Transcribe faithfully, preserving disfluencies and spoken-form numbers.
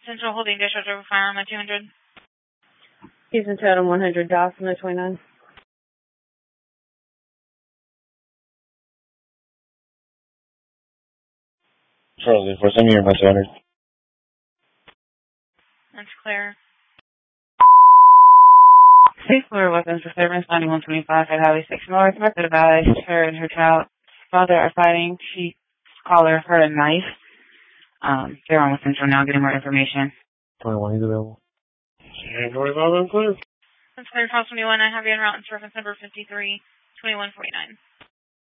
Central holding discharge over firearm at two hundred. Houston Totem one hundred, Dawson at twenty-nine. Charlie, for some of your my two hundred. That's clear. Six Florida Weapons Disturbance ninety-one twenty-five at Highway six North. Method advised her and her child father are fighting. She caller her a knife. Um, they're on with Central now getting more information. twenty-one, he's available. And twenty-five, I'm clear. That's clear, Cross twenty-one. I have you en route and reference number fifty-three twenty-one forty-nine.